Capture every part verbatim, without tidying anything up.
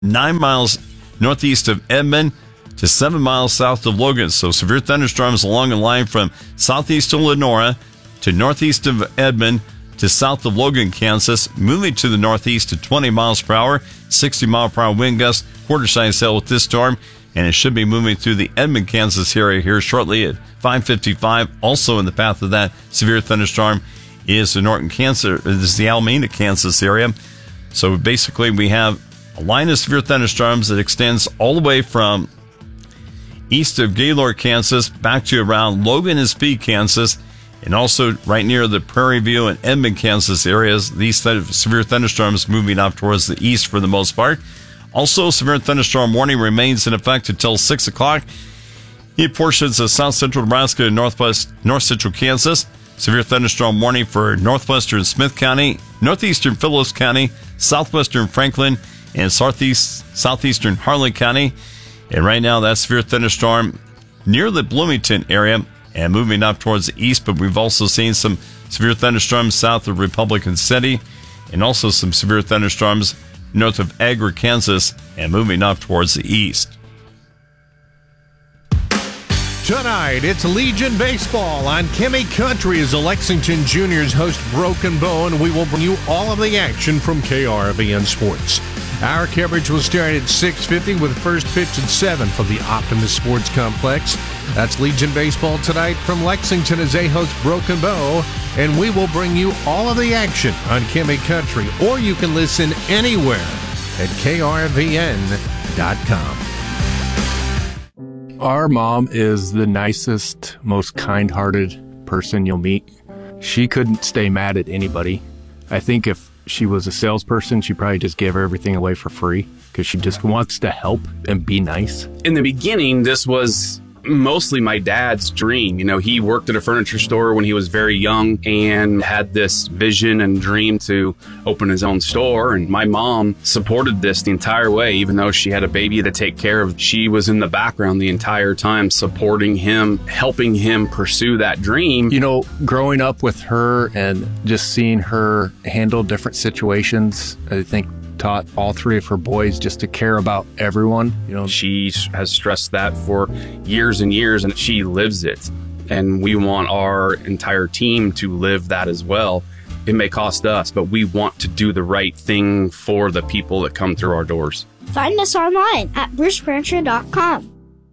nine miles northeast of Edmond to seven miles south of Logan. So severe thunderstorms along the line from southeast of Lenora to northeast of Edmond to south of Logan, Kansas, moving to the northeast to twenty miles per hour, sixty mile per hour wind gusts, quarter size hail with this storm, and it should be moving through the Edmond, Kansas area here shortly at five fifty-five. Also in the path of that severe thunderstorm is the Norton, Kansas, is the Alameda, Kansas area. So basically we have a line of severe thunderstorms that extends all the way from east of Gaylord, Kansas, back to around Logan and Speed, Kansas, and also right near the Prairie View and Edmond, Kansas areas. These severe thunderstorms moving off towards the east for the most part. Also, severe thunderstorm warning remains in effect until six o'clock in portions of south central Nebraska and northwest, north central Kansas. Severe thunderstorm warning for northwestern Smith County, northeastern Phillips County, southwestern Franklin, and southeast, southeastern Harlan County. And right now, that severe thunderstorm near the Bloomington area and moving up towards the east, but we've also seen some severe thunderstorms south of Republican City and also some severe thunderstorms north of Agra, Kansas, and moving up towards the east. Tonight, it's Legion Baseball on Kimmy Country as the Lexington Juniors host Broken Bow, and we will bring you all of the action from K R V N Sports. Our coverage will start at six fifty with first pitch at seven from the Optimus Sports Complex. That's Legion Baseball tonight from Lexington as they host Broken Bow, and we will bring you all of the action on Kimmy Country, or you can listen anywhere at K R V N dot com. Our mom is the nicest, most kind-hearted person you'll meet. She couldn't stay mad at anybody. I think if she was a salesperson, she'd probably just give everything away for free because she just wants to help and be nice. In the beginning, this was mostly my dad's dream. You know, he worked at a furniture store when he was very young and had this vision and dream to open his own store. And my mom supported this the entire way, even though she had a baby to take care of. She was in the background the entire time, supporting him, helping him pursue that dream. You know, growing up with her and just seeing her handle different situations, I think taught all three of her boys just to care about everyone. You know, she has stressed that for years and years, and she lives it. And we want our entire team to live that as well. It may cost us, but we want to do the right thing for the people that come through our doors. Find us online at bruce furniture dot com.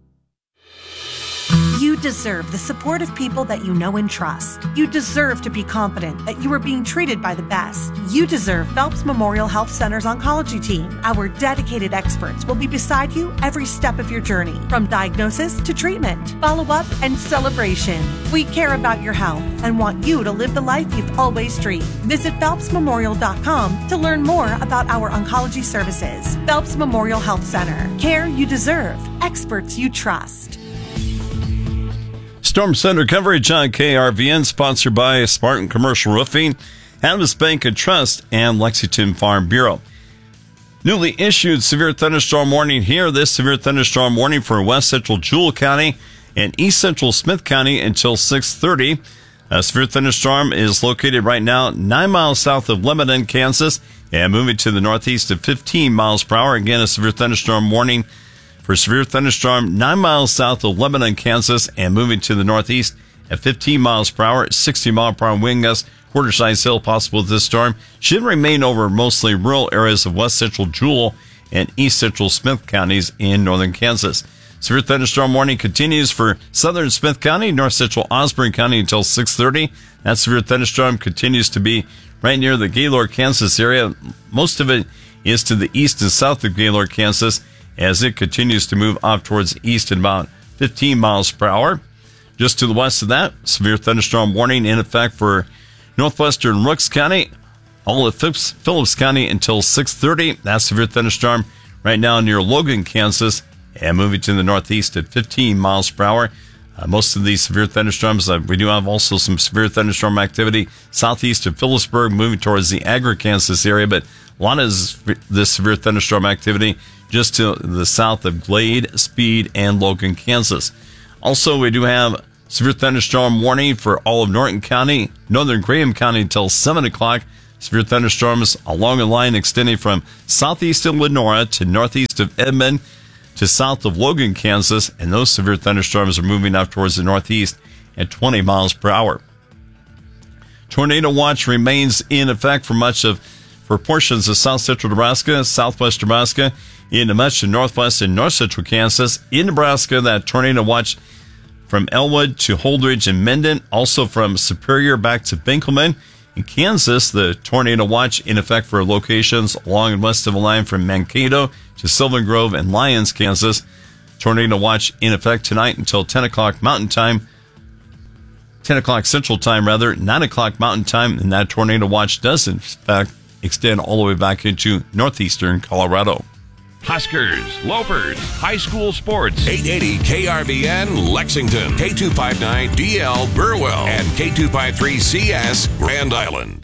You deserve the support of people that you know and trust. You deserve to be confident that you are being treated by the best. You deserve Phelps Memorial Health Center's oncology team. Our dedicated experts will be beside you every step of your journey, from diagnosis to treatment, follow-up, and celebration. We care about your health and want you to live the life you've always dreamed. Visit phelps memorial dot com to learn more about our oncology services. Phelps Memorial Health Center. Care you deserve. Experts you trust. Storm Center coverage on K R V N, sponsored by Spartan Commercial Roofing, Adams Bank and Trust, and Lexington Farm Bureau. Newly issued severe thunderstorm warning here. This severe thunderstorm warning for West Central Jewell County and East Central Smith County until six thirty. A severe thunderstorm is located right now nine miles south of Lebanon, Kansas, and moving to the northeast at fifteen miles per hour. Again, a severe thunderstorm warning for severe thunderstorm nine miles south of Lebanon, Kansas, and moving to the northeast at fifteen miles per hour, sixty mile per hour wind gusts, quarter size hail possible with this storm. Should remain over mostly rural areas of west central Jewell and east central Smith counties in northern Kansas. Severe thunderstorm warning continues for southern Smith County, north central Osborne County until six thirty. That severe thunderstorm continues to be right near the Gaylord, Kansas area. Most of it is to the east and south of Gaylord, Kansas, as it continues to move off towards the east at about fifteen miles per hour. Just to the west of that, severe thunderstorm warning in effect for northwestern Rooks County, all of Phillips, Phillips County until six thirty. That severe thunderstorm right now near Logan, Kansas, and moving to the northeast at fifteen miles per hour. Uh, most of these severe thunderstorms, uh, we do have also some severe thunderstorm activity southeast of Phillipsburg, moving towards the Agra, Kansas area, but a lot of this severe thunderstorm activity just to the south of Glade, Speed, and Logan, Kansas. Also, we do have severe thunderstorm warning for all of Norton County, northern Graham County until seven o'clock. Severe thunderstorms along a line extending from southeast of Lenora to northeast of Edmond to south of Logan, Kansas, and those severe thunderstorms are moving up towards the northeast at twenty miles per hour. Tornado watch remains in effect for much of for portions of south central Nebraska, southwest Nebraska, into much of northwest and north central Kansas. In Nebraska, that tornado watch from Elwood to Holdridge and Mendon, also from Superior back to Binkelman. In Kansas, the tornado watch in effect for locations along and west of the line from Mankato to Sylvan Grove and Lyons, Kansas. Tornado watch in effect tonight until ten o'clock Mountain Time, ten o'clock Central Time rather, nine o'clock Mountain Time, and that tornado watch does in fact extend all the way back into northeastern Colorado. Huskers, Lopers, high school sports. eight eighty K R V N Lexington, K two fifty-nine D L Burwell, and K two fifty-three C S Grand Island.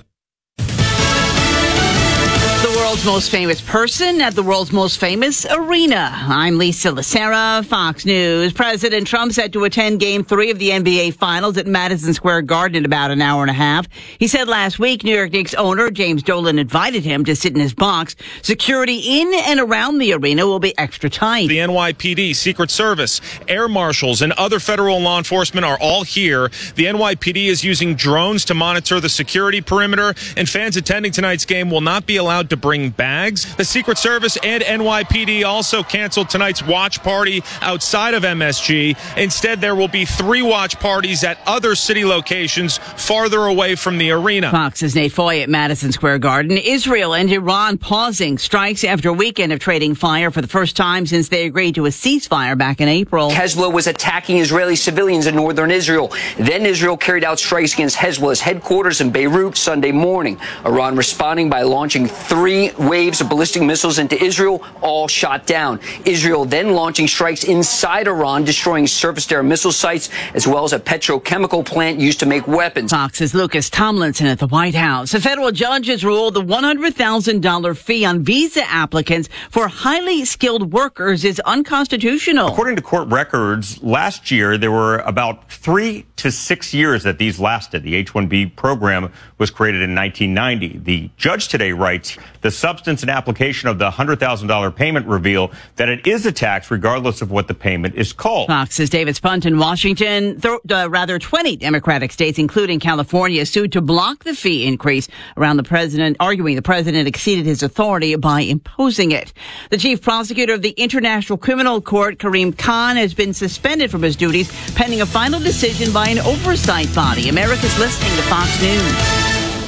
The world's most famous person at the world's most famous arena. I'm Lisa Lacera, Fox News. President Trump set to attend Game three of the N B A Finals at Madison Square Garden in about an hour and a half. He said last week New York Knicks owner James Dolan invited him to sit in his box. Security in and around the arena will be extra tight. The N Y P D, Secret Service, air marshals, and other federal law enforcement are all here. The N Y P D is using drones to monitor the security perimeter, and fans attending tonight's game will not be allowed to bring bags. The Secret Service and N Y P D also canceled tonight's watch party outside of M S G. Instead, there will be three watch parties at other city locations farther away from the arena. Fox's Nate Foy at Madison Square Garden. Israel and Iran pausing strikes after a weekend of trading fire for the first time since they agreed to a ceasefire back in April. Hezbollah was attacking Israeli civilians in northern Israel. Then Israel carried out strikes against Hezbollah's headquarters in Beirut Sunday morning. Iran responding by launching three waves of ballistic missiles into Israel, all shot down. Israel then launching strikes inside Iran, destroying surface-to-air missile sites, as well as a petrochemical plant used to make weapons. Fox's Lucas Tomlinson at the White House. A federal judge has ruled the one hundred thousand dollars fee on visa applicants for highly skilled workers is unconstitutional. According to court records, last year there were about three to six years that these lasted. The H one B program was created in nineteen ninety. The judge today writes, the substance and application of the one hundred thousand dollars payment reveal that it is a tax regardless of what the payment is called. Fox's David Spunt in Washington. Th- uh, rather, twenty Democratic states, including California, sued to block the fee increase around the president, arguing the president exceeded his authority by imposing it. The chief prosecutor of the International Criminal Court, Karim Khan, has been suspended from his duties pending a final decision by an oversight body. America's listening to Fox News.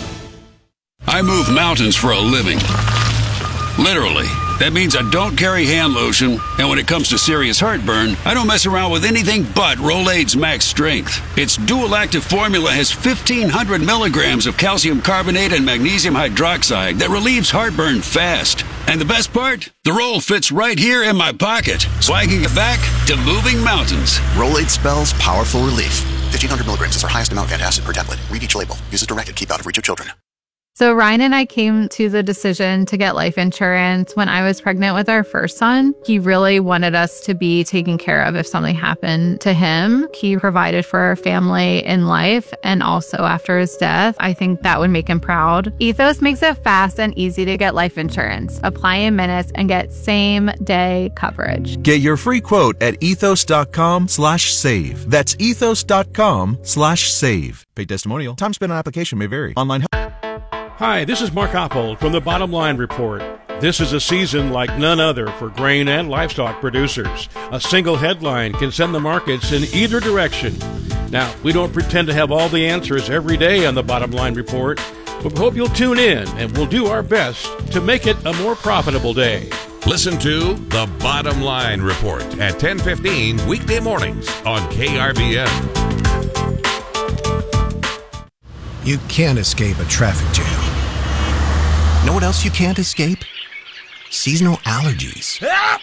I move mountains for a living. Literally. That means I don't carry hand lotion, and when it comes to serious heartburn, I don't mess around with anything but Rolaids Max Strength. Its dual-active formula has fifteen hundred milligrams of calcium carbonate and magnesium hydroxide that relieves heartburn fast. And the best part? The roll fits right here in my pocket, so I can get back to moving mountains. Rolaids spells powerful relief. fifteen hundred milligrams is our highest amount of antacid per tablet. Read each label. Use as directed. Keep out of reach of children. So Ryan and I came to the decision to get life insurance when I was pregnant with our first son. He really wanted us to be taken care of if something happened to him. He provided for our family in life and also after his death. I think that would make him proud. Ethos makes it fast and easy to get life insurance. Apply in minutes and get same day coverage. Get your free quote at ethos.com slash save. That's ethos.com slash save. Paid testimonial. Time spent on application may vary. Online help. Hi, this is Mark Oppold from the Bottom Line Report. This is a season like none other for grain and livestock producers. A single headline can send the markets in either direction. Now, we don't pretend to have all the answers every day on the Bottom Line Report, but we hope you'll tune in and we'll do our best to make it a more profitable day. Listen to The Bottom Line Report at ten fifteen weekday mornings on K R V N. You can't escape a traffic jam. Know what else you can't escape? Seasonal allergies.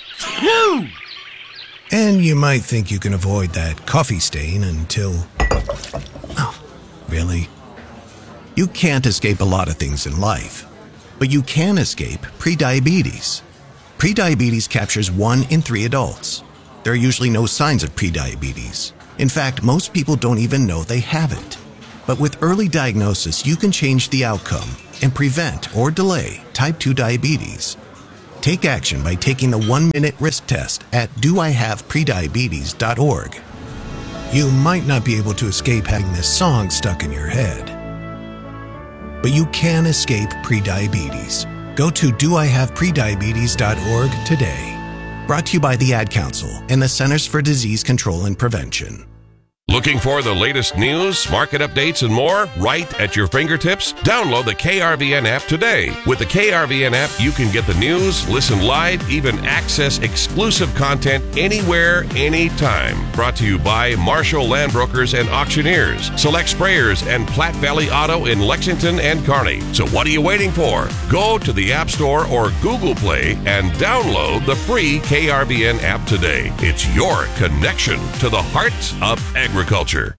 And you might think you can avoid that coffee stain until... Oh, really? You can't escape a lot of things in life, but you can escape prediabetes. Prediabetes captures one in three adults. There are usually no signs of prediabetes. In fact, most people don't even know they have it. But with early diagnosis, you can change the outcome and prevent or delay type two diabetes. Take action by taking the one-minute risk test at do I have prediabetes dot org. You might not be able to escape having this song stuck in your head, but you can escape prediabetes. Go to do I have prediabetes dot org today. Brought to you by the Ad Council and the Centers for Disease Control and Prevention. Looking for the latest news, market updates, and more right at your fingertips? Download the K R V N app today. With the K R V N app, you can get the news, listen live, even access exclusive content anywhere, anytime. Brought to you by Marshall Land Brokers and Auctioneers, Select Sprayers, and Platte Valley Auto in Lexington and Kearney. So what are you waiting for? Go to the App Store or Google Play and download the free K R V N app today. It's your connection to the heart of agriculture. Agriculture.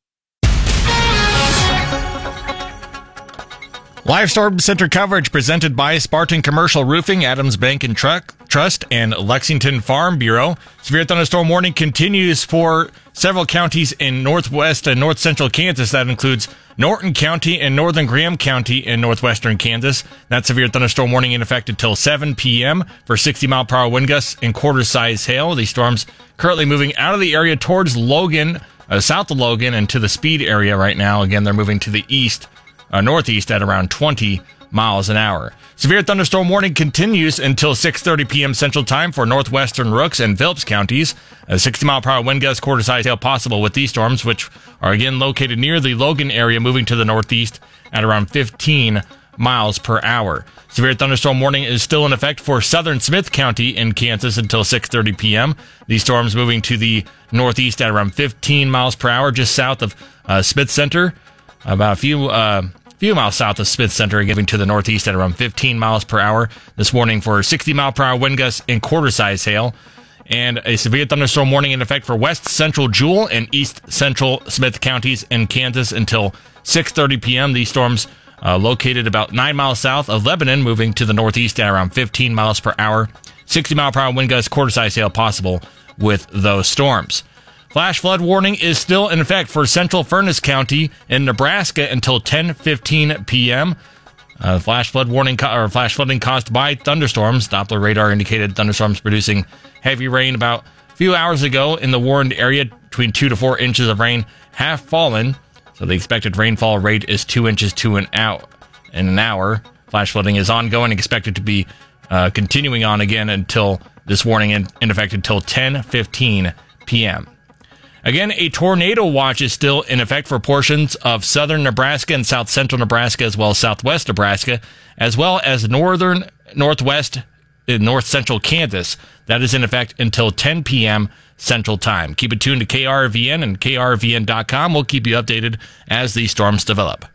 Live Storm Center coverage presented by Spartan Commercial Roofing, Adams Bank and Truck Trust, and Lexington Farm Bureau. Severe thunderstorm warning continues for several counties in northwest and north central Kansas. That includes Norton County and northern Graham County in northwestern Kansas. That severe thunderstorm warning in effect until seven p.m. for sixty mile per hour wind gusts and quarter size hail. These storms currently moving out of the area towards Logan, Uh, south of Logan, and to the Speed area right now. Again, they're moving to the east, uh, northeast at around twenty miles an hour. Severe thunderstorm warning continues until six thirty p.m. Central Time for northwestern Rooks and Phillips counties. A sixty mile per hour wind gust, quarter size hail possible with these storms, which are again located near the Logan area, moving to the northeast at around fifteen miles per hour. Severe thunderstorm warning is still in effect for southern Smith County in Kansas until six thirty p.m. These storms moving to the northeast at around fifteen miles per hour, just south of uh, Smith Center, about a few uh, few miles south of Smith Center, moving to the northeast at around fifteen miles per hour. This warning for sixty mile per hour wind gusts and quarter size hail. And a severe thunderstorm warning in effect for west central Jewell and east central Smith counties in Kansas until six thirty p.m. These storms Uh, located about nine miles south of Lebanon, moving to the northeast at around fifteen miles per hour. sixty mile per hour wind gusts, quarter size hail possible with those storms. Flash flood warning is still in effect for central Furnace County in Nebraska until ten fifteen p.m. Uh, flash flood warning co- or flash flooding caused by thunderstorms. Doppler radar indicated thunderstorms producing heavy rain about a few hours ago in the warned area. Between two to four inches of rain have fallen. So the expected rainfall rate is two inches to an hour in an hour. Flash flooding is ongoing, expected to be uh, continuing on again until this warning in, in effect until ten fifteen p.m. Again, a tornado watch is still in effect for portions of southern Nebraska and south central Nebraska, as well as southwest Nebraska, as well as northern, northwest, and north central Kansas. That is in effect until ten p.m. Central Time. Keep it tuned to K R V N and K R V N dot com. We'll keep you updated as these storms develop.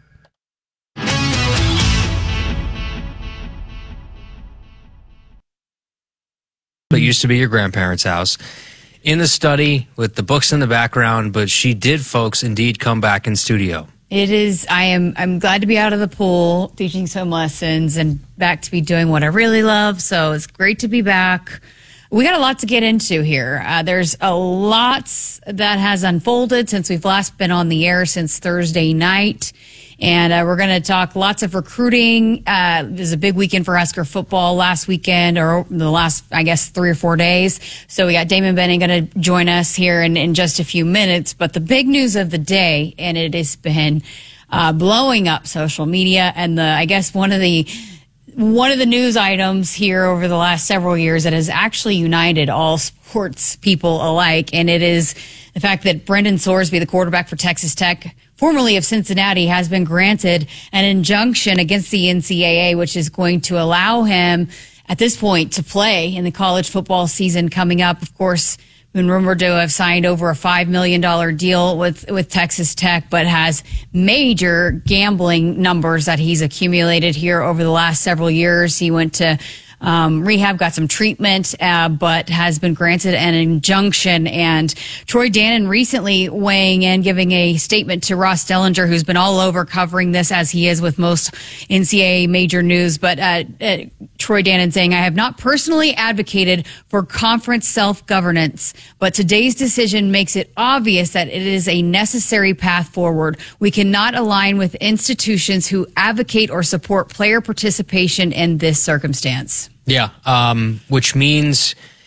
It used to be your grandparents' house. In the study with the books in the background, but she did, folks, indeed come back in studio. It is, I am, I'm glad to be out of the pool, teaching some lessons and back to be doing what I really love. So it's great to be back. We got a lot to get into here. Uh, there's a lot that has unfolded since we've last been on the air since Thursday night. And uh, we're going to talk lots of recruiting. Uh, there's a big weekend for Husker football last weekend, or the last, I guess, three or four days. So we got Damon Benning going to join us here in, in just a few minutes. But the big news of the day, and it has been uh, blowing up social media, and the I guess one of the one of the news items here over the last several years that has actually united all sports people alike, and it is the fact that Brendan Sorsby, the quarterback for Texas Tech, formerly of Cincinnati, has been granted an injunction against the N C double A, which is going to allow him at this point to play in the college football season coming up. Of course, been rumored to have signed over a five million dollars deal with, with Texas Tech, but has major gambling numbers that he's accumulated here over the last several years. He went to um, rehab, got some treatment, uh, but has been granted an injunction. And Troy Dannon recently weighing in, giving a statement to Ross Dellinger, who's been all over covering this, as he is with most N C double A major news. But uh, uh, Troy Dannon saying, I have not personally advocated for conference self-governance, but today's decision makes it obvious that it is a necessary path forward. We cannot align with institutions who advocate or support player participation in this circumstance. Yeah, um, which means